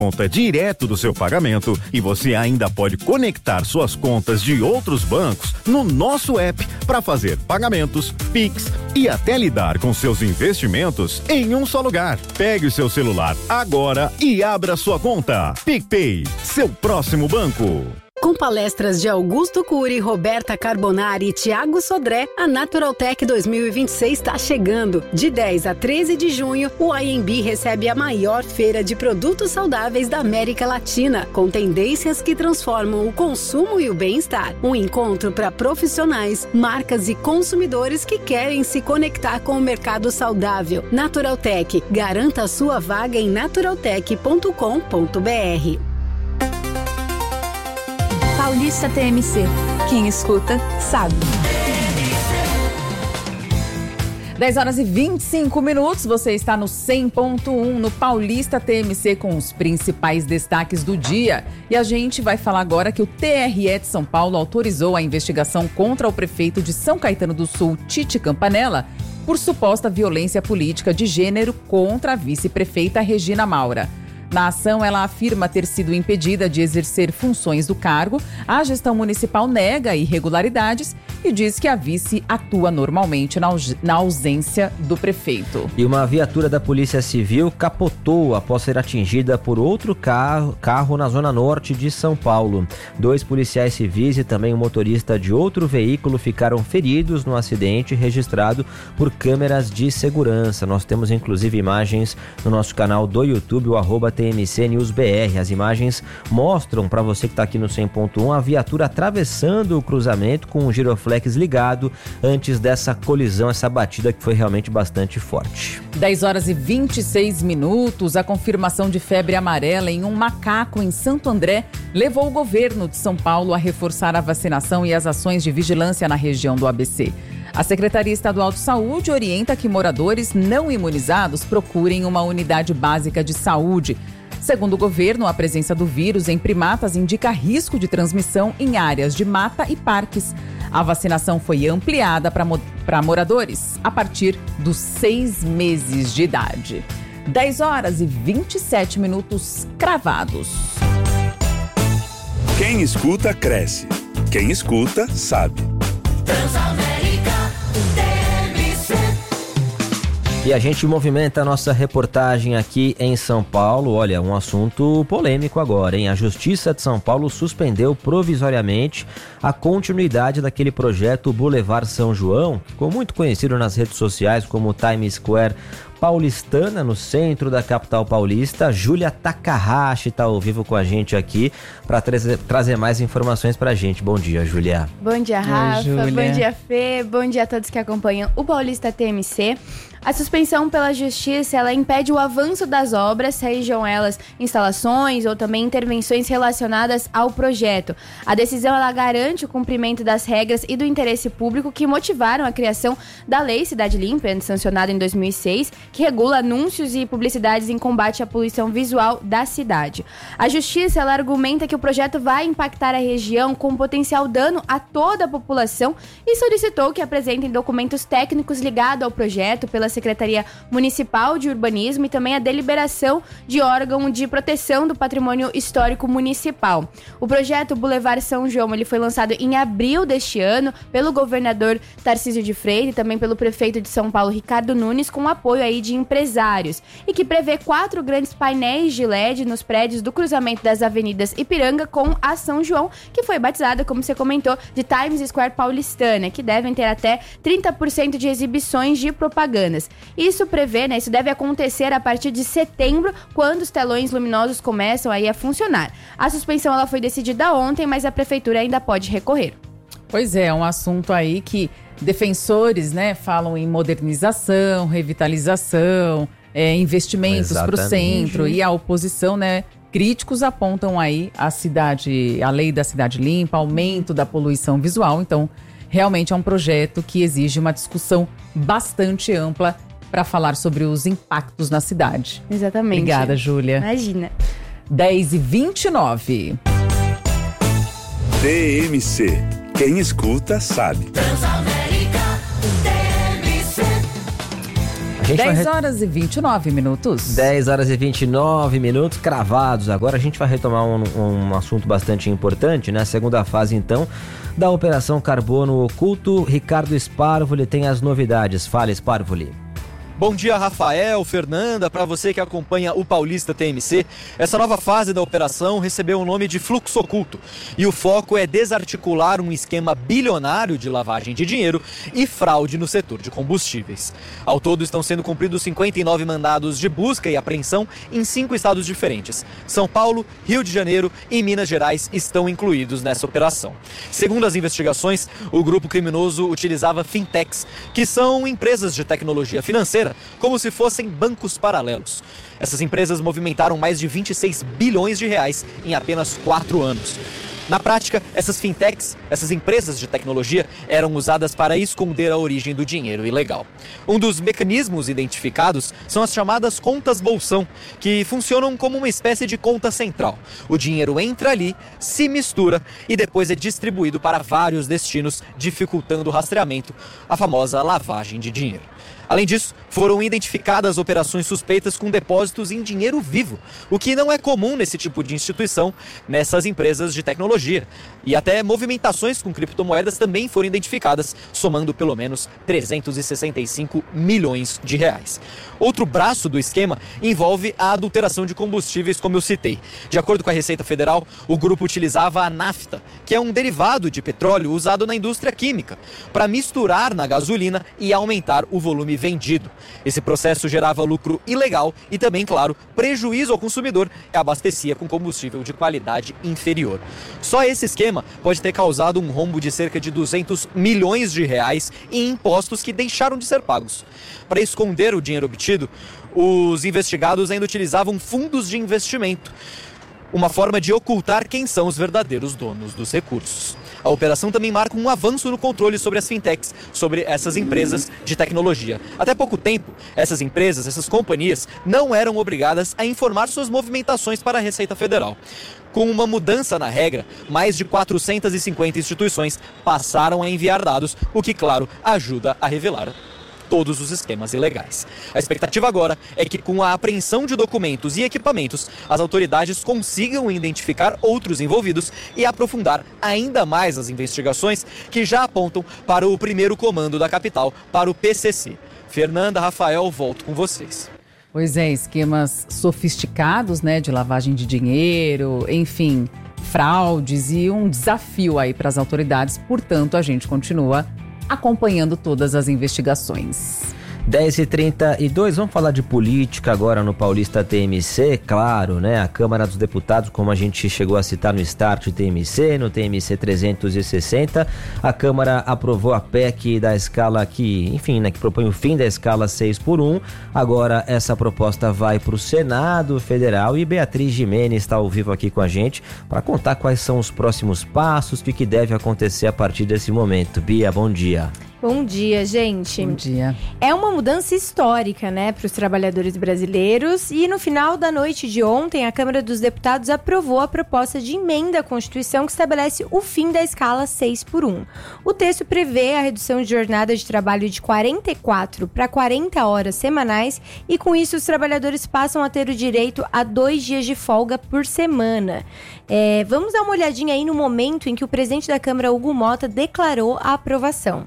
conta direto do seu pagamento e você ainda pode conectar suas contas de outros bancos no nosso app para fazer pagamentos, Pix e até lidar com seus investimentos em um só lugar. Pegue o seu celular agora e abra sua conta. PicPay, seu próximo banco. Com palestras de Augusto Cury, Roberta Carbonari e Thiago Sodré, a Naturaltech 2026 está chegando. De 10 a 13 de junho, o IMB recebe a maior feira de produtos saudáveis da América Latina, com tendências que transformam o consumo e o bem-estar. Um encontro para profissionais, marcas e consumidores que querem se conectar com o mercado saudável. Naturaltech, garanta a sua vaga em naturaltech.com.br. Paulista TMC. Quem escuta, sabe. 10 horas e 25 minutos, você está no 100.1 no Paulista TMC com os principais destaques do dia. E a gente vai falar agora que o TRE de São Paulo autorizou a investigação contra o prefeito de São Caetano do Sul, Tite Campanella, por suposta violência política de gênero contra a vice-prefeita Regina Maura. Na ação, ela afirma ter sido impedida de exercer funções do cargo, a gestão municipal nega irregularidades e diz que a vice atua normalmente na ausência do prefeito. E uma viatura da Polícia Civil capotou após ser atingida por outro carro na zona norte de São Paulo. 2 policiais civis e também um motorista de outro veículo ficaram feridos no acidente registrado por câmeras de segurança. Nós temos inclusive imagens no nosso canal do YouTube, o @TMC News BR. As imagens mostram para você que está aqui no 100.1 a viatura atravessando o cruzamento com o giroflex ligado antes dessa colisão, essa batida que foi realmente bastante forte. 10 horas e 26 minutos, a confirmação de febre amarela em um macaco em Santo André levou o governo de São Paulo a reforçar a vacinação e as ações de vigilância na região do ABC. A Secretaria Estadual de Saúde orienta que moradores não imunizados procurem uma unidade básica de saúde. Segundo o governo, a presença do vírus em primatas indica risco de transmissão em áreas de mata e parques. A vacinação foi ampliada para moradores a partir dos 6 meses de idade. 10 horas e 27 minutos cravados. Quem escuta, cresce. Quem escuta, sabe. E a gente movimenta a nossa reportagem aqui em São Paulo. Olha, um assunto polêmico agora, hein? A Justiça de São Paulo suspendeu provisoriamente a continuidade daquele projeto Boulevard São João, que ficou muito conhecido nas redes sociais como Times Square paulistana, no centro da capital paulista. Júlia Takahashi está ao vivo com a gente aqui para trazer mais informações para a gente. Bom dia, Júlia. Bom dia, Rafa. Oi, bom dia, Fê. Bom dia a todos que acompanham o Paulista TMC. A suspensão pela Justiça, ela impede o avanço das obras, sejam elas instalações ou também intervenções relacionadas ao projeto. A decisão, ela garante o cumprimento das regras e do interesse público que motivaram a criação da Lei Cidade Limpa, sancionada em 2006, que regula anúncios e publicidades em combate à poluição visual da cidade. A Justiça, ela argumenta que o projeto vai impactar a região com potencial dano a toda a população e solicitou que apresentem documentos técnicos ligados ao projeto pela Secretaria Municipal de Urbanismo e também a deliberação de órgão de proteção do patrimônio histórico municipal. O projeto Boulevard São João, ele foi lançado em abril deste ano pelo governador Tarcísio de Freitas e também pelo prefeito de São Paulo, Ricardo Nunes, com apoio aí de empresários, e que prevê 4 grandes painéis de LED nos prédios do cruzamento das avenidas Ipiranga com a São João, que foi batizada, como você comentou, de Times Square paulistana, que devem ter até 30% de exibições de propagandas. Isso prevê, isso deve acontecer a partir de setembro, quando os telões luminosos começam aí a funcionar. A suspensão, ela foi decidida ontem, mas a prefeitura ainda pode recorrer. Pois é, um assunto aí que defensores, falam em modernização, revitalização, investimentos para o centro, e a oposição, críticos apontam aí a lei da cidade limpa, aumento da poluição visual. Então, realmente é um projeto que exige uma discussão bastante ampla para falar sobre os impactos na cidade. Exatamente. Obrigada, Júlia. Imagina. 10h29. TMC. Quem escuta, sabe. A 10 horas e 29 minutos. 10 horas e 29 minutos cravados. Agora a gente vai retomar um assunto bastante importante, né? A segunda fase, então, da Operação Carbono Oculto. Ricardo Sparvoli tem as novidades. Fala, Sparvoli. Bom dia, Rafael, Fernanda, para você que acompanha o Paulista TMC. Essa nova fase da operação recebeu o nome de Fluxo Oculto e o foco é desarticular um esquema bilionário de lavagem de dinheiro e fraude no setor de combustíveis. Ao todo estão sendo cumpridos 59 mandados de busca e apreensão em 5 estados diferentes. São Paulo, Rio de Janeiro e Minas Gerais estão incluídos nessa operação. Segundo as investigações, o grupo criminoso utilizava fintechs, que são empresas de tecnologia financeira, como se fossem bancos paralelos. Essas empresas movimentaram mais de 26 bilhões de reais em apenas 4 anos. Na prática, essas fintechs, essas empresas de tecnologia, eram usadas para esconder a origem do dinheiro ilegal. Um dos mecanismos identificados são as chamadas contas bolsão, que funcionam como uma espécie de conta central. O dinheiro entra ali, se mistura e depois é distribuído para vários destinos, dificultando o rastreamento, a famosa lavagem de dinheiro. Além disso, foram identificadas operações suspeitas com depósitos em dinheiro vivo, o que não é comum nesse tipo de instituição, nessas empresas de tecnologia. E até movimentações com criptomoedas também foram identificadas, somando pelo menos 365 milhões de reais. Outro braço do esquema envolve a adulteração de combustíveis, como eu citei. De acordo com a Receita Federal, o grupo utilizava a nafta, que é um derivado de petróleo usado na indústria química, para misturar na gasolina e aumentar o volume vendido. Esse processo gerava lucro ilegal e também, claro, prejuízo ao consumidor que abastecia com combustível de qualidade inferior. Só esse esquema pode ter causado um rombo de cerca de 200 milhões de reais em impostos que deixaram de ser pagos. Para esconder o dinheiro obtido, os investigados ainda utilizavam fundos de investimento, uma forma de ocultar quem são os verdadeiros donos dos recursos. A operação também marca um avanço no controle sobre as fintechs, sobre essas empresas de tecnologia. Até pouco tempo, essas empresas, essas companhias, não eram obrigadas a informar suas movimentações para a Receita Federal. Com uma mudança na regra, mais de 450 instituições passaram a enviar dados, o que, claro, ajuda a revelar todos os esquemas ilegais. A expectativa agora é que, com a apreensão de documentos e equipamentos, as autoridades consigam identificar outros envolvidos e aprofundar ainda mais as investigações que já apontam para o primeiro comando da capital, para o PCC. Fernanda, Rafael, volto com vocês. Pois é, esquemas sofisticados, né, de lavagem de dinheiro, enfim, fraudes e um desafio aí para as autoridades. Portanto, a gente continua acompanhando todas as investigações. 10h32, vamos falar de política agora no Paulista TMC, claro, né? A Câmara dos Deputados, como a gente chegou a citar no Start TMC, no TMC 360, a Câmara aprovou a PEC da escala que, enfim, né, que propõe o fim da escala 6x1. Agora essa proposta vai para o Senado Federal e Beatriz Gimenez está ao vivo aqui com a gente para contar quais são os próximos passos, o que deve acontecer a partir desse momento. Bia, bom dia. Bom dia, gente. Bom dia. É uma mudança histórica, né, para os trabalhadores brasileiros. E no final da noite de ontem, a Câmara dos Deputados aprovou a proposta de emenda à Constituição que estabelece o fim da escala 6x1. O texto prevê a redução de jornada de trabalho de 44 para 40 horas semanais e, com isso, os trabalhadores passam a ter o direito a 2 dias de folga por semana. Vamos dar uma olhadinha aí no momento em que o presidente da Câmara, Hugo Mota, declarou a aprovação.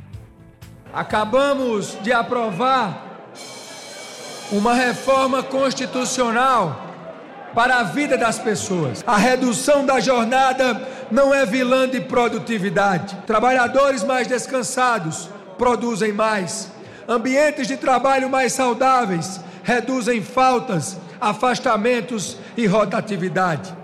Acabamos de aprovar uma reforma constitucional para a vida das pessoas. A redução da jornada não é vilã de produtividade. Trabalhadores mais descansados produzem mais. Ambientes de trabalho mais saudáveis reduzem faltas, afastamentos e rotatividade.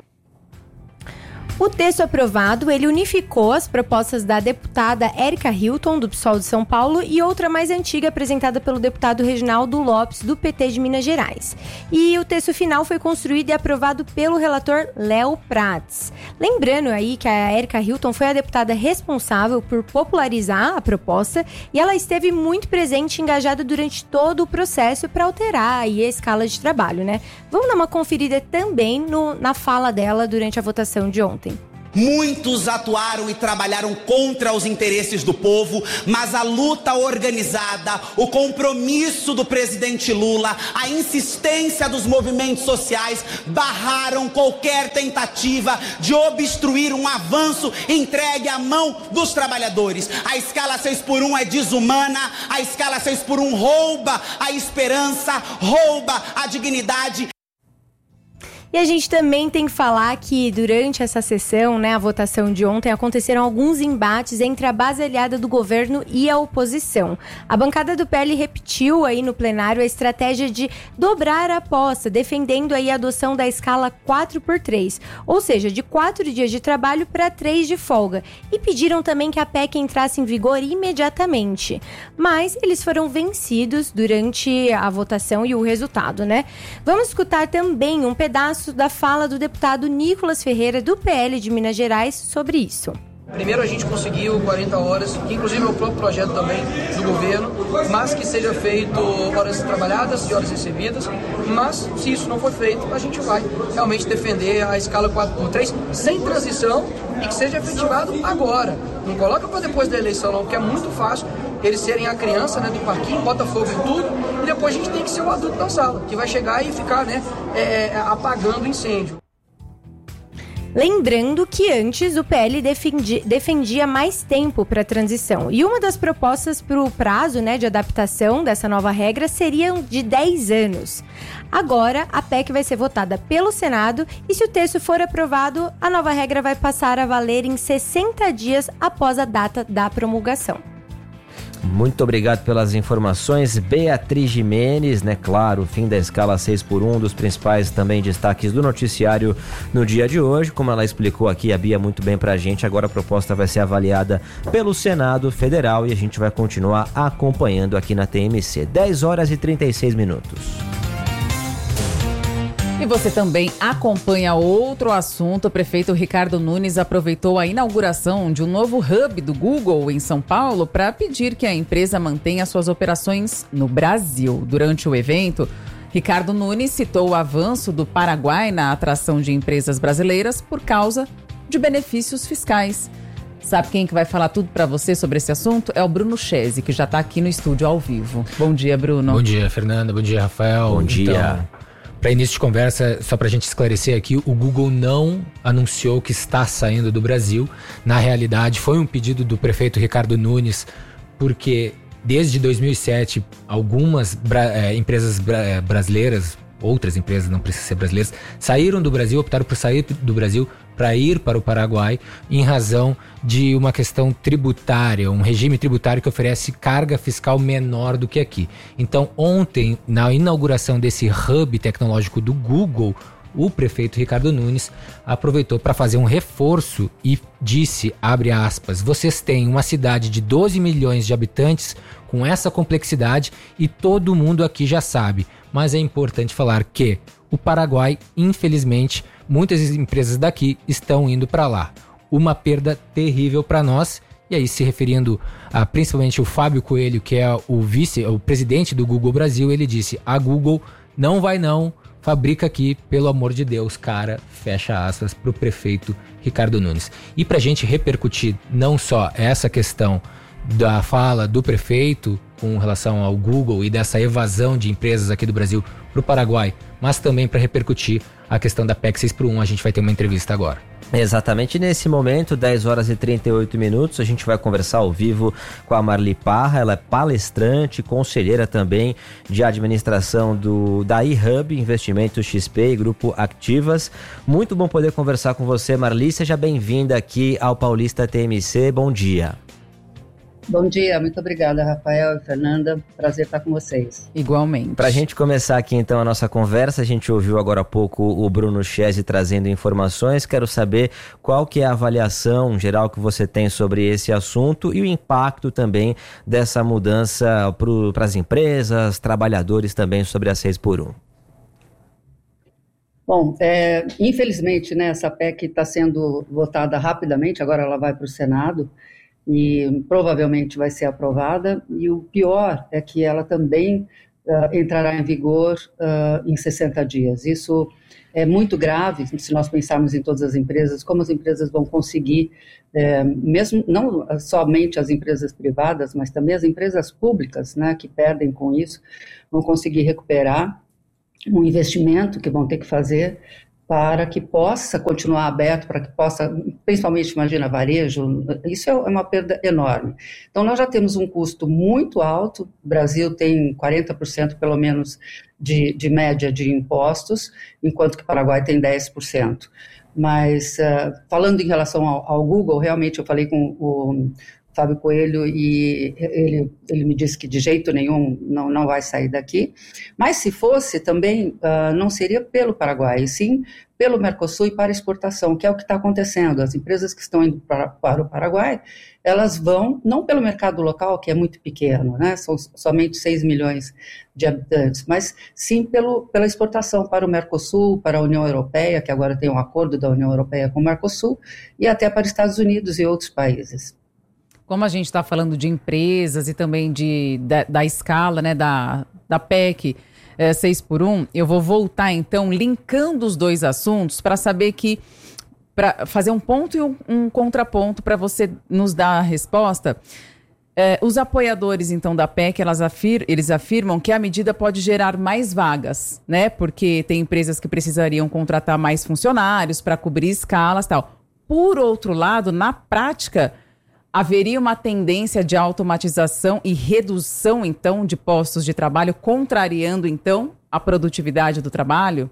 O texto aprovado, ele unificou as propostas da deputada Érica Hilton, do PSOL de São Paulo, e outra mais antiga apresentada pelo deputado Reginaldo Lopes, do PT de Minas Gerais. E o texto final foi construído e aprovado pelo relator Léo Prats. Lembrando aí que a Érica Hilton foi a deputada responsável por popularizar a proposta e ela esteve muito presente e engajada durante todo o processo para alterar aí a escala de trabalho, né? Vamos dar uma conferida também na fala dela durante a votação de ontem. Muitos atuaram e trabalharam contra os interesses do povo, mas a luta organizada, o compromisso do presidente Lula, a insistência dos movimentos sociais barraram qualquer tentativa de obstruir um avanço entregue à mão dos trabalhadores. A escala 6x1 é desumana, a escala 6x1 rouba a esperança, rouba a dignidade. E a gente também tem que falar que durante essa sessão, né, a votação de ontem, aconteceram alguns embates entre a base aliada do governo e a oposição. A bancada do PL repetiu aí no plenário a estratégia de dobrar a aposta, defendendo aí a adoção da escala 4x3, ou seja, de 4 dias de trabalho para 3 de folga. E pediram também que a PEC entrasse em vigor imediatamente. Mas eles foram vencidos durante a votação e o resultado, né? Vamos escutar também um pedaço da fala do deputado Nicolas Ferreira, do PL de Minas Gerais, sobre isso. Primeiro, a gente conseguiu 40 horas, que inclusive é o próprio projeto também do governo, mas que seja feito horas trabalhadas e horas recebidas, mas se isso não for feito, a gente vai realmente defender a escala 4x3 sem transição e que seja efetivado agora. Não coloca para depois da eleição não, porque é muito fácil eles serem a criança, né, do parquinho, bota fogo em tudo, e depois a gente tem que ser o adulto da sala, que vai chegar e ficar, né, apagando o incêndio. Lembrando que antes o PL defendia mais tempo para a transição. E uma das propostas para o prazo, né, de adaptação dessa nova regra seriam de 10 anos. Agora, a PEC vai ser votada pelo Senado e, se o texto for aprovado, a nova regra vai passar a valer em 60 dias após a data da promulgação. Muito obrigado pelas informações, Beatriz Gimenez, né? Claro, o fim da escala 6x1, dos principais também destaques do noticiário no dia de hoje. Como ela explicou aqui, a Bia, muito bem pra gente, agora a proposta vai ser avaliada pelo Senado Federal e a gente vai continuar acompanhando aqui na TMC. 10 horas e 36 minutos. E você também acompanha outro assunto. O prefeito Ricardo Nunes aproveitou a inauguração de um novo hub do Google em São Paulo para pedir que a empresa mantenha suas operações no Brasil. Durante o evento, Ricardo Nunes citou o avanço do Paraguai na atração de empresas brasileiras por causa de benefícios fiscais. Sabe quem que vai falar tudo para você sobre esse assunto? É o Bruno Chese, que já está aqui no estúdio ao vivo. Bom dia, Bruno. Bom dia, Fernanda. Bom dia, Rafael. Bom dia. Para início de conversa, só para a gente esclarecer aqui, o Google não anunciou que está saindo do Brasil. Na realidade, foi um pedido do prefeito Ricardo Nunes, porque desde 2007, algumas empresas brasileiras, outras empresas, não precisam ser brasileiras, saíram do Brasil, optaram por sair do Brasil para ir para o Paraguai em razão de uma questão tributária, um regime tributário que oferece carga fiscal menor do que aqui. Então, ontem, na inauguração desse hub tecnológico do Google, o prefeito Ricardo Nunes aproveitou para fazer um reforço e disse, abre aspas, vocês têm uma cidade de 12 milhões de habitantes com essa complexidade e todo mundo aqui já sabe, mas é importante falar que o Paraguai, infelizmente, muitas empresas daqui estão indo para lá. Uma perda terrível para nós. E aí, se referindo a principalmente o Fábio Coelho, que é o presidente do Google Brasil, ele disse, a Google não vai não, fabrica aqui, pelo amor de Deus, cara, fecha aspas, para o prefeito Ricardo Nunes. E para a gente repercutir não só essa questão da fala do prefeito com relação ao Google e dessa evasão de empresas aqui do Brasil para o Paraguai, mas também para repercutir a questão da PEC 6x1, a gente vai ter uma entrevista agora. Exatamente nesse momento, 10 horas e 38 minutos, a gente vai conversar ao vivo com a Marli Parra, ela é palestrante, conselheira também de administração da iHub, Investimentos XP e Grupo Activas. Muito bom poder conversar com você, Marli, seja bem-vinda aqui ao Paulista TMC, bom dia. Bom dia, muito obrigada, Rafael e Fernanda. Prazer estar com vocês. Igualmente. Para a gente começar aqui então a nossa conversa, a gente ouviu agora há pouco o Bruno Chese trazendo informações. Quero saber qual que é a avaliação geral que você tem sobre esse assunto e o impacto também dessa mudança para as empresas, trabalhadores também sobre a 6x1. Bom, infelizmente, né, essa PEC está sendo votada rapidamente, agora ela vai para o Senado e provavelmente vai ser aprovada, e o pior é que ela também entrará em vigor em 60 dias. Isso é muito grave, se nós pensarmos em todas as empresas, como as empresas vão conseguir, mesmo não somente as empresas privadas, mas também as empresas públicas, né, que perdem com isso, vão conseguir recuperar um investimento que vão ter que fazer para que possa continuar aberto, para que possa, principalmente, imagina, varejo, isso é uma perda enorme. Então, nós já temos um custo muito alto, o Brasil tem 40% pelo menos de média de impostos, enquanto que o Paraguai tem 10%. Mas, falando em relação ao Google, realmente eu falei com o Fábio Coelho e ele me disse que de jeito nenhum não vai sair daqui, mas se fosse também não seria pelo Paraguai, e sim pelo Mercosul e para exportação, que é o que está acontecendo. As empresas que estão indo para o Paraguai, elas vão não pelo mercado local, que é muito pequeno, né? São somente 6 milhões de habitantes, mas sim pela exportação para o Mercosul, para a União Europeia, que agora tem um acordo da União Europeia com o Mercosul, e até para os Estados Unidos e outros países. Como a gente está falando de empresas e também da escala, né, da PEC 6x1, eu vou voltar então linkando os dois assuntos para saber para fazer um ponto e um contraponto para você nos dar a resposta. Os apoiadores então da PEC, eles afirmam que a medida pode gerar mais vagas, né, porque tem empresas que precisariam contratar mais funcionários para cobrir escalas e tal. Por outro lado, na prática, haveria uma tendência de automatização e redução, então, de postos de trabalho, contrariando, então, a produtividade do trabalho?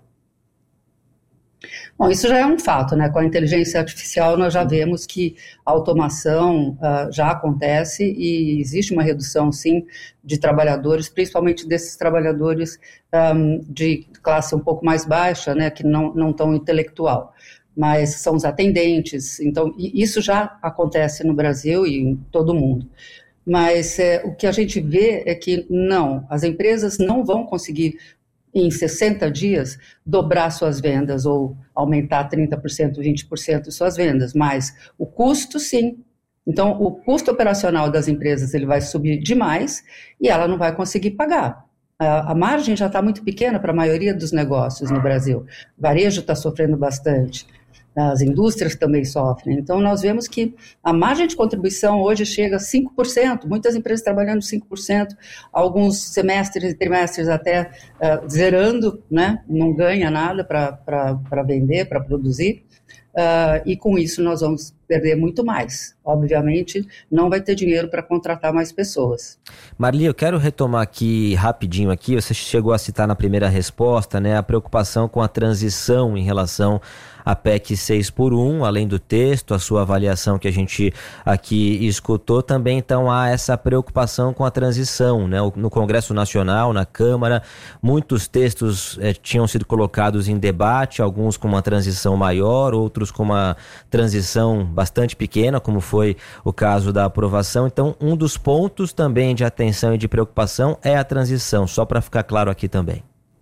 Bom, isso já é um fato, né? Com a inteligência artificial nós já vemos que a automação já acontece e existe uma redução, sim, de trabalhadores, principalmente desses trabalhadores de classe um pouco mais baixa, né? Que não tão intelectual. Mas são os atendentes, então isso já acontece no Brasil e em todo o mundo. Mas o que a gente vê é que não, as empresas não vão conseguir em 60 dias dobrar suas vendas ou aumentar 30%, 20% suas vendas, mas o custo sim. Então o custo operacional das empresas ele vai subir demais e ela não vai conseguir pagar. A margem já está muito pequena para a maioria dos negócios no Brasil. O varejo está sofrendo bastante. As indústrias também sofrem. Então, nós vemos que a margem de contribuição hoje chega a 5%, muitas empresas trabalhando 5%, alguns semestres e trimestres até zerando, né? Não ganha nada para vender, para produzir, e com isso nós vamos perder muito mais. Obviamente, não vai ter dinheiro para contratar mais pessoas. Marli, eu quero retomar aqui rapidinho aqui, você chegou a citar na primeira resposta, né, a preocupação com a transição em relação à PEC 6x1, além do texto, a sua avaliação que a gente aqui escutou, também então há essa preocupação com a transição, né, no Congresso Nacional, na Câmara, muitos textos tinham sido colocados em debate, alguns com uma transição maior, outros com uma transição bastante pequena, como foi o caso da aprovação. Então, um dos pontos também de atenção e de preocupação é a transição, só para ficar claro aqui também.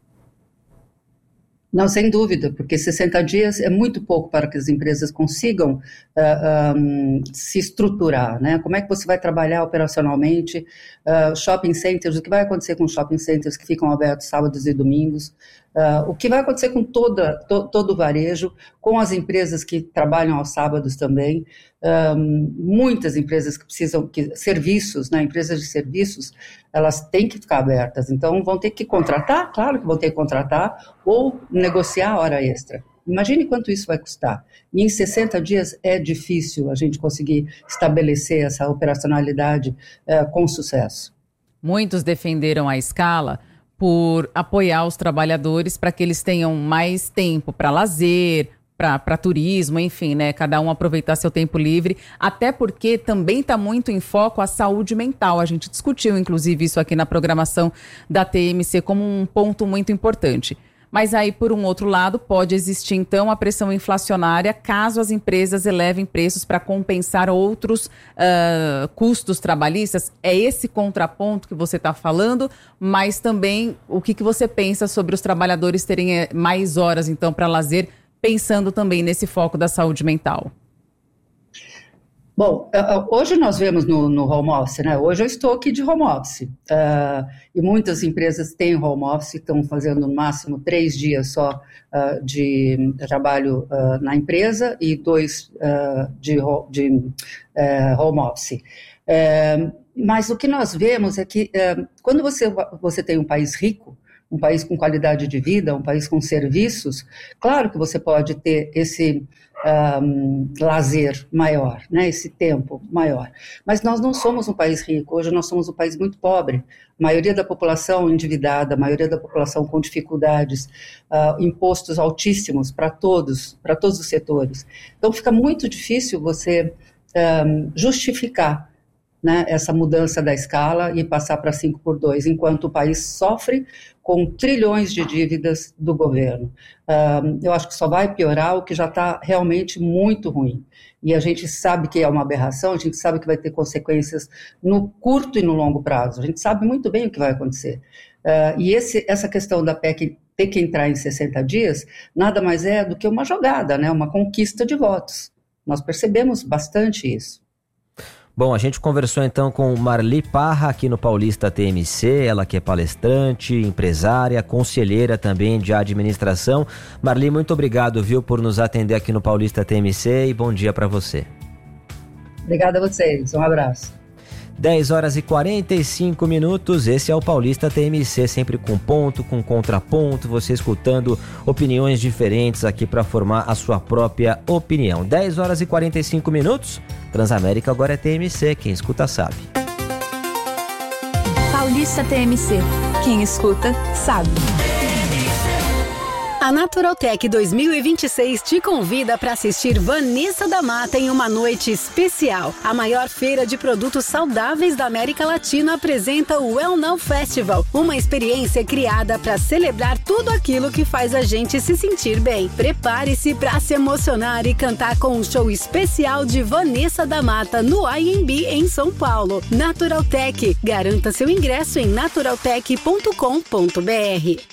Não, sem dúvida, porque 60 dias é muito pouco para que as empresas consigam se estruturar, né? Como é que você vai trabalhar operacionalmente? Shopping centers, o que vai acontecer com shopping centers que ficam abertos sábados e domingos? O que vai acontecer com todo o varejo, com as empresas que trabalham aos sábados também? Muitas empresas que precisam, serviços, né, empresas de serviços, elas têm que ficar abertas, então vão ter que contratar, claro que vão ter que contratar, ou negociar a hora extra. Imagine quanto isso vai custar. E em 60 dias é difícil a gente conseguir estabelecer essa operacionalidade com sucesso. Muitos defenderam a escala por apoiar os trabalhadores para que eles tenham mais tempo para lazer, para turismo, enfim, né? Cada um aproveitar seu tempo livre, até porque também está muito em foco a saúde mental. A gente discutiu, inclusive, isso aqui na programação da TMC como um ponto muito importante. Mas aí, por um outro lado, pode existir, então, a pressão inflacionária caso as empresas elevem preços para compensar outros custos trabalhistas. É esse contraponto que você está falando, mas também o que você pensa sobre os trabalhadores terem mais horas, então, para lazer, pensando também nesse foco da saúde mental? Bom, hoje nós vemos no home office, né? Hoje eu estou aqui de home office e muitas empresas têm home office, estão fazendo no máximo 3 dias só de trabalho na empresa e 2 de home office. Mas o que nós vemos é que quando você tem um país rico, um país com qualidade de vida, um país com serviços, claro que você pode ter esse lazer maior, né, esse tempo maior. Mas nós não somos um país rico, hoje nós somos um país muito pobre. A maioria da população endividada, a maioria da população com dificuldades, impostos altíssimos para todos os setores. Então fica muito difícil você justificar, né, essa mudança da escala e passar para 5x2, enquanto o país sofre com trilhões de dívidas do governo. Eu acho que só vai piorar o que já está realmente muito ruim. E a gente sabe que é uma aberração, a gente sabe que vai ter consequências no curto e no longo prazo. A gente sabe muito bem o que vai acontecer. E essa questão da PEC ter que entrar em 60 dias, nada mais é do que uma jogada, né, uma conquista de votos. Nós percebemos bastante isso. Bom, a gente conversou então com Marli Parra aqui no Paulista TMC, ela que é palestrante, empresária, conselheira também de administração. Marli, muito obrigado, viu, por nos atender aqui no Paulista TMC e bom dia para você. Obrigada a vocês, um abraço. 10h45, esse é o Paulista TMC, sempre com ponto, com contraponto, você escutando opiniões diferentes aqui para formar a sua própria opinião. 10h45, Transamérica agora é TMC, quem escuta sabe. Paulista TMC, quem escuta sabe. A Naturaltech 2026 te convida para assistir Vanessa da Mata em uma noite especial. A maior feira de produtos saudáveis da América Latina apresenta o Well Now Festival, uma experiência criada para celebrar tudo aquilo que faz a gente se sentir bem. Prepare-se para se emocionar e cantar com um show especial de Vanessa da Mata no IMB em São Paulo. Naturaltech, garanta seu ingresso em naturaltech.com.br.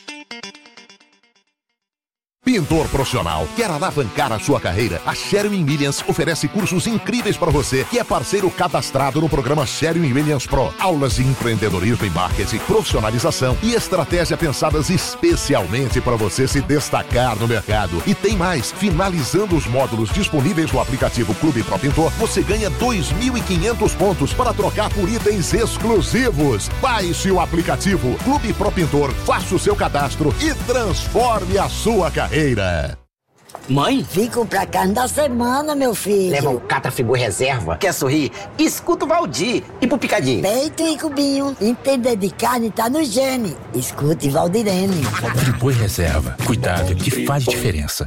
Pintor profissional, quer alavancar a sua carreira? A Sherwin-Williams oferece cursos incríveis para você, que é parceiro cadastrado no programa Sherwin-Williams Pro. Aulas de empreendedorismo e marketing, profissionalização e estratégia pensadas especialmente para você se destacar no mercado. E tem mais, finalizando os módulos disponíveis no aplicativo Clube Pro Pintor, você ganha 2.500 pontos para trocar por itens exclusivos. Baixe o aplicativo Clube Pro Pintor, faça o seu cadastro e transforme a sua carreira. Mãe? Vim comprar carne da semana, meu filho. Leva um Catrafigura reserva. Quer sorrir? Escuta o Valdir. E pro picadinho? Peito e cubinho. Entender de carne tá no gene. Escute Valdirene. Friboi reserva. Cuidado que faz diferença.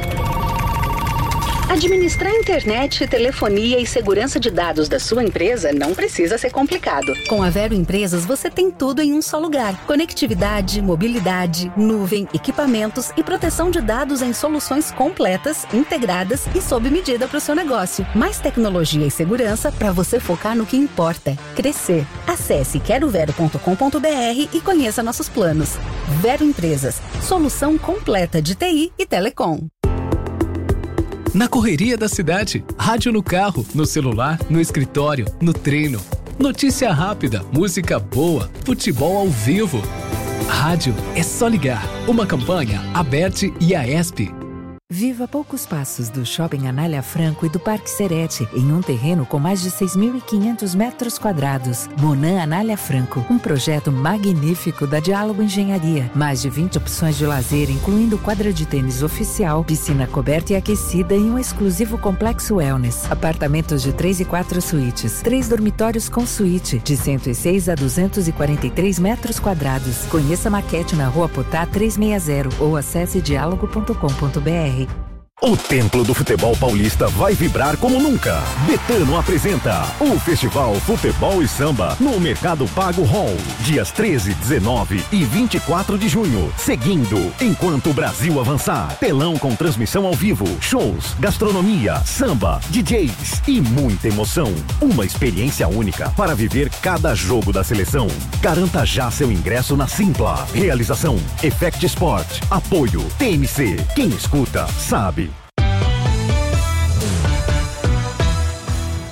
Administrar internet, telefonia e segurança de dados da sua empresa não precisa ser complicado. Com a Vero Empresas, você tem tudo em um só lugar. Conectividade, mobilidade, nuvem, equipamentos e proteção de dados em soluções completas, integradas e sob medida para o seu negócio. Mais tecnologia e segurança para você focar no que importa: crescer. Acesse querovero.com.br e conheça nossos planos. Vero Empresas, solução completa de TI e telecom. Na correria da cidade, rádio no carro, no celular, no escritório, no treino. Notícia rápida, música boa, futebol ao vivo. Rádio é só ligar. Uma campanha Aberte e Aesp. Viva a poucos passos do Shopping Anália Franco e do Parque Serete, em um terreno com mais de 6.500 metros quadrados. Monan Anália Franco, um projeto magnífico da Diálogo Engenharia. Mais de 20 opções de lazer, incluindo quadra de tênis oficial, piscina coberta e aquecida e um exclusivo complexo wellness. Apartamentos de 3 e 4 suítes, 3 dormitórios com suíte, de 106 a 243 metros quadrados. Conheça a maquete na Rua Potá 360 ou acesse diálogo.com.br. O Templo do Futebol Paulista vai vibrar como nunca. Betano apresenta o Festival Futebol e Samba no Mercado Pago Hall, dias 13, 19 e 24 de junho. Seguindo, enquanto o Brasil avançar. Telão com transmissão ao vivo, shows, gastronomia, samba, DJs e muita emoção. Uma experiência única para viver cada jogo da seleção. Garanta já seu ingresso na Simpla. Realização Effect Sport. Apoio TMC. Quem escuta, sabe.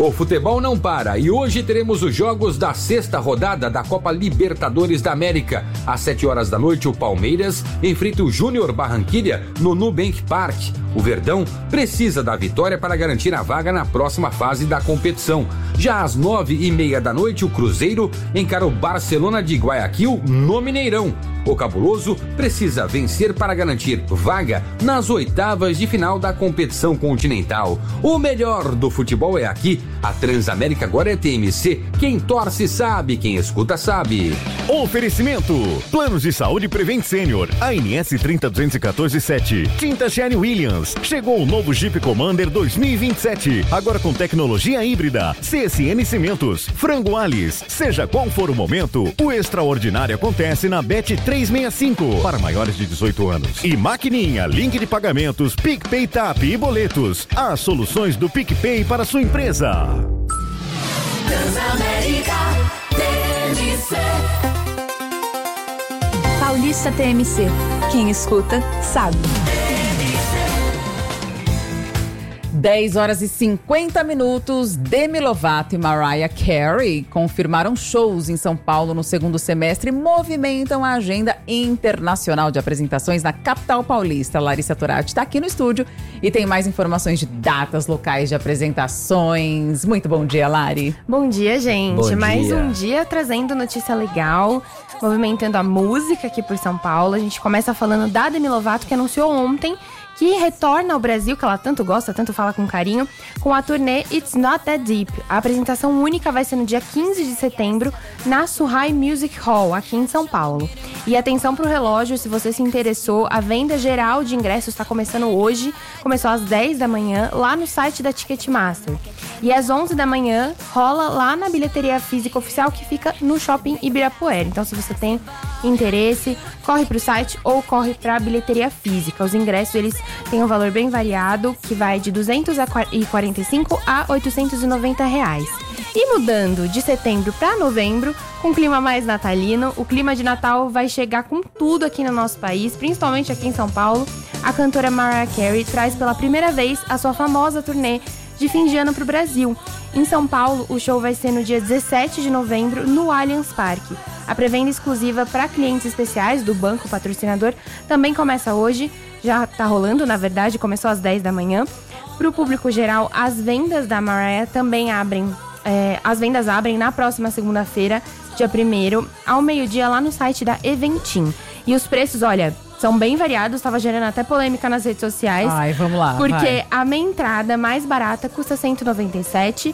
O futebol não para e hoje teremos os jogos da 6ª rodada da Copa Libertadores da América. Às 7 horas da noite, o Palmeiras enfrenta o Júnior Barranquilla no Nubank Park. O Verdão precisa da vitória para garantir a vaga na próxima fase da competição. Já às 9h30 da noite, o Cruzeiro encara o Barcelona de Guayaquil no Mineirão. O Cabuloso precisa vencer para garantir vaga nas 8ª de final da competição continental. O melhor do futebol é aqui. A Transamérica agora é TMC. Quem torce sabe, quem escuta sabe. Oferecimento: Planos de Saúde Prevent Senior, ANS 30214-7. Tinta Sherwin Williams. Chegou o novo Jeep Commander 2027. Agora com tecnologia híbrida. CSN Cimentos. Frango Alice. Seja qual for o momento, o extraordinário acontece na Bet 365. Para maiores de 18 anos. E Maquininha, link de pagamentos, PicPay Tap e boletos. As soluções do PicPay para sua empresa. Transamérica TMC. Paulista TMC. Quem escuta, sabe. 10 horas e 50 minutos. Demi Lovato e Mariah Carey confirmaram shows em São Paulo no segundo semestre e movimentam a agenda internacional de apresentações na capital paulista. Larissa Turati está aqui no estúdio e tem mais informações de datas locais de apresentações. Muito bom dia, Lari. Bom dia, gente. Bom mais dia. um dia trazendo notícia legal, movimentando a música aqui por São Paulo. A gente começa falando da Demi Lovato, que anunciou ontem que retorna ao Brasil, que ela tanto gosta, tanto fala com carinho, com a turnê It's Not That Deep. A apresentação única vai ser no dia 15 de setembro, na Surrai Music Hall, aqui em São Paulo. E atenção pro relógio, se você se interessou, a venda geral de ingressos está começando hoje, começou às 10 da manhã, lá no site da Ticketmaster. E às 11 da manhã, rola lá na bilheteria física oficial, que fica no Shopping Ibirapuera. Então, se você tem interesse, corre pro site ou corre pra bilheteria física. Os ingressos, eles têm um valor bem variado, que vai de R$245 a R$890. E mudando de setembro para novembro, com um clima mais natalino, o clima de Natal vai chegar com tudo aqui no nosso país, principalmente aqui em São Paulo. A cantora Mariah Carey traz pela primeira vez a sua famosa turnê de fim de ano para o Brasil. Em São Paulo, o show vai ser no dia 17 de novembro, no Allianz Parque. A pré-venda exclusiva para clientes especiais do banco patrocinador também começa hoje. Já está rolando, na verdade, começou às 10 da manhã. Para o público geral, as vendas da Mariah também abrem. As vendas abrem na próxima segunda-feira, dia 1º, ao meio-dia, lá no site da Eventim. E os preços, olha, são bem variados, estava gerando até polêmica nas redes sociais. Ai, vamos lá. Porque vai. a meia entrada mais barata custa R$197,50,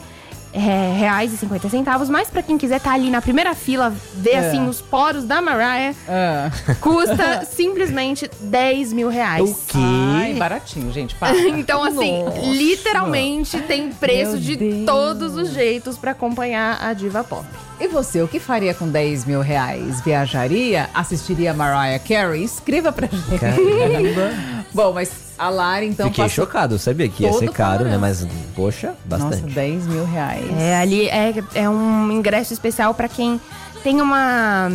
mas pra quem quiser tá ali na primeira fila, ver assim os poros da Mariah, custa simplesmente R$10.000. O quê? Ai, baratinho, gente. Para. Então, assim, Nossa. literalmente tem preço Meu de Deus. todos os jeitos pra acompanhar a diva pop. E você, o que faria com R$10.000? Viajaria? Assistiria a Mariah Carey? Escreva pra gente. Caramba. Bom, mas a Lara, então, Fiquei passou chocado, eu sabia que ia todo ser caro, né? caro. Mas, poxa, bastante. Nossa, R$10.000. Ali é um ingresso especial pra quem tem uma...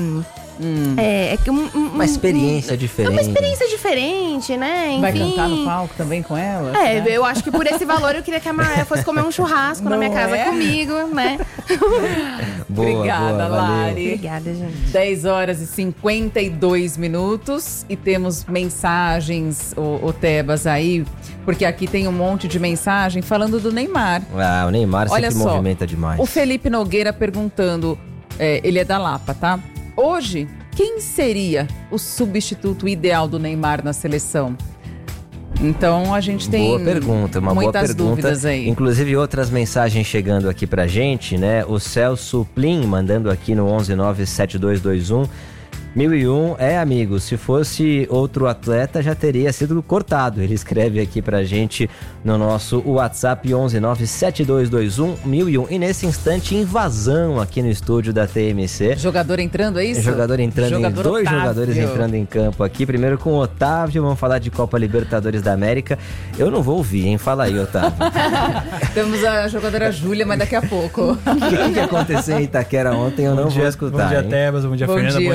Uma experiência diferente. É uma experiência diferente, né? Enfim. Vai cantar no palco também com ela? né? Eu acho que por esse valor eu queria que a Mariah fosse comer um churrasco na minha Não casa é? comigo, né? Boa, Obrigada, boa, valeu. Lari. Obrigada, gente. 10 horas e 52 minutos e temos mensagens, o Tebas, aí, porque aqui tem um monte de mensagem falando do Neymar. Ah, o Neymar Olha sempre só, movimenta demais. O Felipe Nogueira perguntando, ele é da Lapa, tá? Hoje, quem seria o substituto ideal do Neymar na seleção? Então a gente tem boa pergunta, uma boa muitas pergunta. dúvidas aí. Inclusive outras mensagens chegando aqui pra gente, né? O Celso Plin mandando aqui no 1197221 1001, amigo, se fosse outro atleta já teria sido cortado. Ele escreve aqui pra gente no nosso WhatsApp 1197221 1001. E nesse instante, invasão aqui no estúdio da TMC. Jogador entrando, é isso? Jogador entrando, dois Otávio. jogadores entrando em campo aqui. Primeiro com o Otávio, vamos falar de Copa Libertadores da América. Eu não vou ouvir, hein? Fala aí, Otávio. Temos a jogadora Júlia, mas daqui a pouco. O que aconteceu em Itaquera ontem eu não vou escutar. Bom dia, hein? Tebas, bom dia, Bom Fernanda, dia, bom dia, Otávio.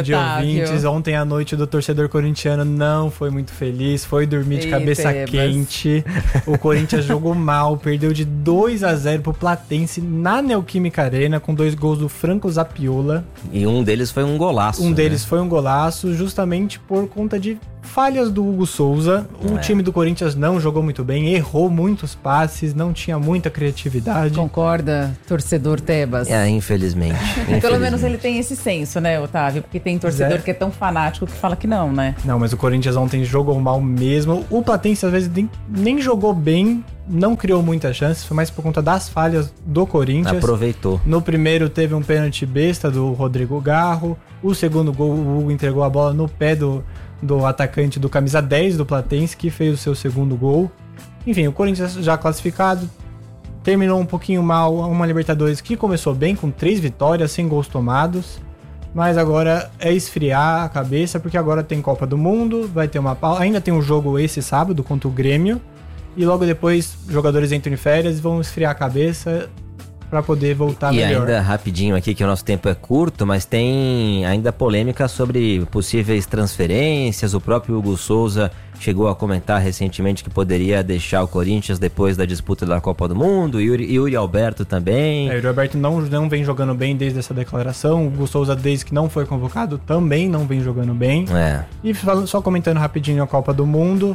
ouvintes. Ontem à noite do torcedor corintiano não foi muito feliz, foi dormir de cabeça quente. O Corinthians jogou mal, perdeu de 2-0 pro Platense na Neoquímica Arena, com 2 gols do Franco Zapiola. E um deles foi um golaço. Deles foi um golaço, justamente por conta de falhas do Hugo Souza. O time do Corinthians não jogou muito bem, errou muitos passes, não tinha muita criatividade. Concorda, torcedor Tebas? Infelizmente. Pelo menos ele tem esse senso, né, Otávio? Porque tem torcedor que é tão fanático que fala que não, né? Não, mas o Corinthians ontem jogou mal mesmo. O Platense às vezes nem jogou bem, não criou muitas chances, foi mais por conta das falhas do Corinthians. Aproveitou. No primeiro teve um pênalti besta do Rodrigo Garro. O segundo gol, o Hugo entregou a bola no pé do atacante do camisa 10 do Platense, que fez o seu segundo gol. Enfim, o Corinthians já classificado, terminou um pouquinho mal uma Libertadores que começou bem, com 3 vitórias, sem gols tomados, mas agora é esfriar a cabeça, porque agora tem Copa do Mundo, vai ter uma pausa, ainda tem um jogo esse sábado contra o Grêmio, e logo depois jogadores entram em férias e vão esfriar a cabeça para poder voltar melhor. E ainda rapidinho aqui, que o nosso tempo é curto, mas tem ainda polêmica sobre possíveis transferências. O próprio Hugo Souza chegou a comentar recentemente que poderia deixar o Corinthians depois da disputa da Copa do Mundo. Yuri Alberto também. Yuri Alberto não vem jogando bem desde essa declaração. O Hugo Souza, desde que não foi convocado, também não vem jogando bem. E só comentando rapidinho a Copa do Mundo,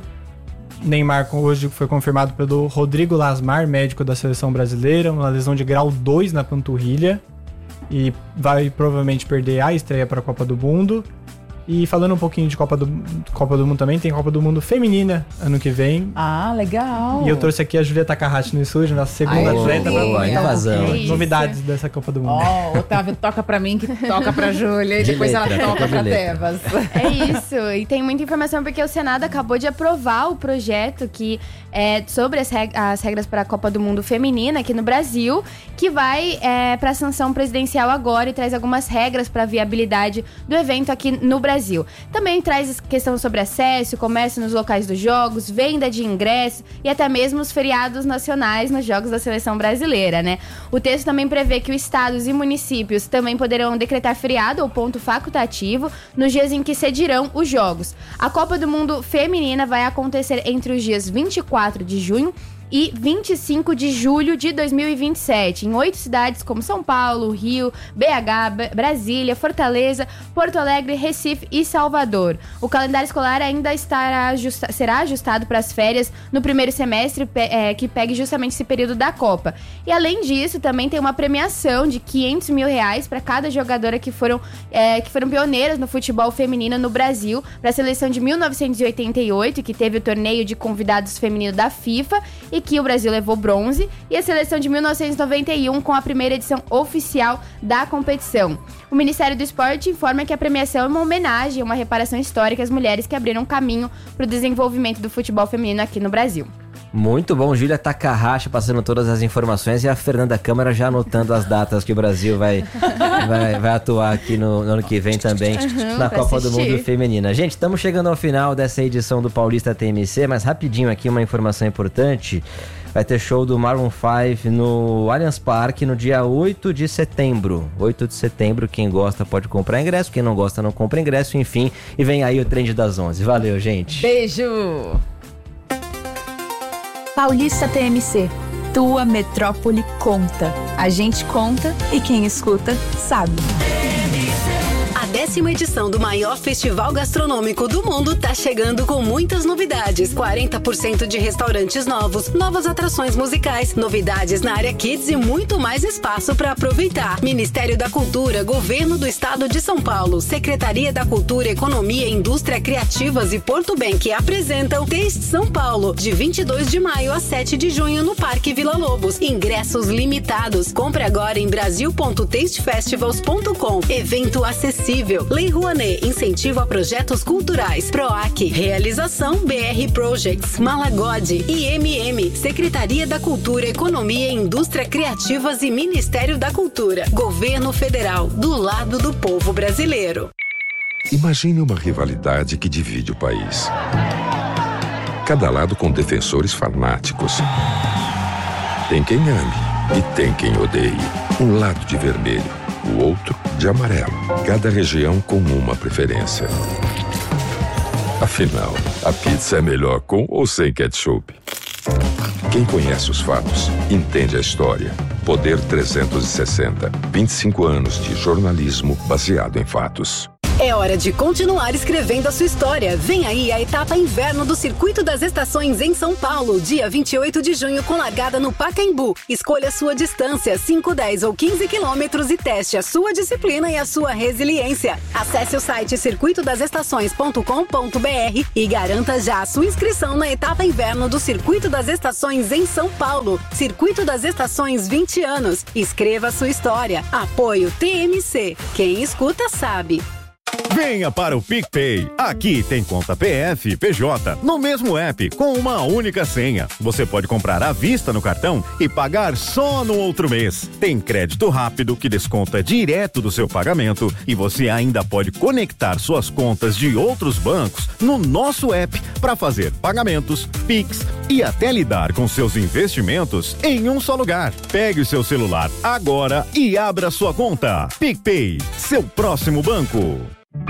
Neymar hoje foi confirmado pelo Rodrigo Lasmar, médico da seleção brasileira, uma lesão de grau 2 na panturrilha, e vai provavelmente perder a estreia para a Copa do Mundo. E falando um pouquinho de Copa do Mundo também, tem Copa do Mundo feminina ano que vem. Ah, legal. E eu trouxe aqui a Julia Takahashi no estúdio, nossa segunda atleta, para comentar novidades dessa Copa do Mundo. Otávio, toca pra mim que toca pra Júlia e depois ela toca pra Tebas. É isso, e tem muita informação porque o Senado acabou de aprovar o projeto que é sobre as regras para a Copa do Mundo feminina aqui no Brasil, que vai para sanção presidencial agora e traz algumas regras para a viabilidade do evento aqui no Brasil. Também traz questão sobre acesso, comércio nos locais dos jogos, venda de ingressos e até mesmo os feriados nacionais nos jogos da seleção brasileira, né? O texto também prevê que os estados e municípios também poderão decretar feriado ou ponto facultativo nos dias em que cedirão os jogos. A Copa do Mundo feminina vai acontecer entre os dias 24 de junho e 25 de julho de 2027, em 8 cidades como São Paulo, Rio, BH, Brasília, Fortaleza, Porto Alegre, Recife e Salvador. O calendário escolar ainda será ajustado para as férias no primeiro semestre, que pegue justamente esse período da Copa. E além disso, também tem uma premiação de R$500 mil para cada jogadora que foram pioneiras no futebol feminino no Brasil, para a seleção de 1988, que teve o torneio de convidados feminino da FIFA, e que o Brasil levou bronze, e a seleção de 1991 com a primeira edição oficial da competição. O Ministério do Esporte informa que a premiação é uma homenagem, uma reparação histórica às mulheres que abriram caminho para o desenvolvimento do futebol feminino aqui no Brasil. Muito bom, Julia Takahashi passando todas as informações e a Fernanda Câmara já anotando as datas que o Brasil vai atuar aqui no ano que vem também na Copa do Mundo Feminina. Gente, estamos chegando ao final dessa edição do Paulista TMC, mas rapidinho aqui uma informação importante. Vai ter show do Maroon 5 no Allianz Parque no dia 8 de setembro. 8 de setembro, quem gosta pode comprar ingresso, quem não gosta não compra ingresso, enfim. E vem aí o Trend das 11. Valeu, gente. Beijo! Paulista TMC, tua metrópole conta. A gente conta e quem escuta sabe. A 10ª edição do maior festival gastronômico do mundo tá chegando com muitas novidades. 40% de restaurantes novos, novas atrações musicais, novidades na área Kids e muito mais espaço para aproveitar. Ministério da Cultura, Governo do Estado de São Paulo, Secretaria da Cultura, Economia, Indústria Criativas e Porto Bank apresentam Taste São Paulo, de 22 de maio a 7 de junho no Parque Vila Lobos. Ingressos limitados. Compre agora em brasil.tastefestivals.com. Evento acessível. Lei Rouanet, incentivo a projetos culturais. PROAC, realização BR Projects, Malagode, IMM, Secretaria da Cultura, Economia, Indústria Criativas e Ministério da Cultura. Governo Federal, do lado do povo brasileiro. Imagine uma rivalidade que divide o país. Cada lado com defensores fanáticos. Tem quem ame e tem quem odeie. Um lado de vermelho, o outro de amarelo. Cada região com uma preferência. Afinal, a pizza é melhor com ou sem ketchup? Quem conhece os fatos, entende a história. Poder 360. 25 anos de jornalismo baseado em fatos. É hora de continuar escrevendo a sua história. Vem aí a etapa inverno do Circuito das Estações em São Paulo, dia 28 de junho, com largada no Pacaembu. Escolha a sua distância, 5, 10 ou 15 quilômetros e teste a sua disciplina e a sua resiliência. Acesse o site circuitodasestações.com.br e garanta já a sua inscrição na etapa inverno do Circuito das Estações em São Paulo. Circuito das Estações 20 anos. Escreva a sua história. Apoio TMC. Quem escuta sabe. Venha para o PicPay. Aqui tem conta PF e PJ no mesmo app com uma única senha. Você pode comprar à vista no cartão e pagar só no outro mês. Tem crédito rápido que desconta direto do seu pagamento e você ainda pode conectar suas contas de outros bancos no nosso app para fazer pagamentos, Pix e até lidar com seus investimentos em um só lugar. Pegue o seu celular agora e abra sua conta. PicPay, seu próximo banco.